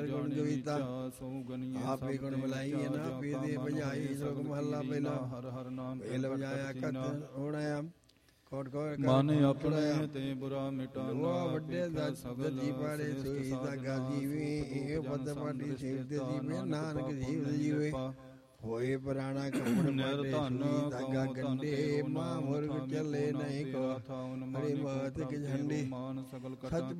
ਗੁਣ ਗਵੀਤਾ ਆਪੇ ਗੁਣ ਬੁਲਾਈ ਨਾ ਆਪੇ ਦੇ ਭਜਾਈ ਲੋਕ ਮਹੱਲਾ ਪਹਿਲਾ ਹਰ ਹਰ ਨਾਮ ਵੇਲ ਵਜਾਇਆ ਕਤ ਹੋਣਿਆ ਕੋਟ ਕੋਟ ਮਨ ਆਪਣੇ ਤੇ ਬੁਰਾ ਮਿਟਾਨਾ ਵੱਡੇ ਦਜੀ ਪਾੜੇ ਸੋਈ ਦਾਗਾ ਜੀਵੇ ਇਹ ਪਦ ਪਾੜੀ ਸੇਵ ਤੇ ਜੀਵੇ ਨਾਨਕ ਜੀਵ ਜੀਵੇ ਹੋਏ ਪੁਰਾਣਾ ਕੱਪੜ ਨਿਰਧਨ ਦਾਗਾ ਗੰਡੇ ਮਾਂ ਮੁਰਗ ਚੱਲੇ ਨਹੀਂ ਕੋ ਹਰੀ ਮਾਤ ਕਿ ਝੰਡੀ ਸਤ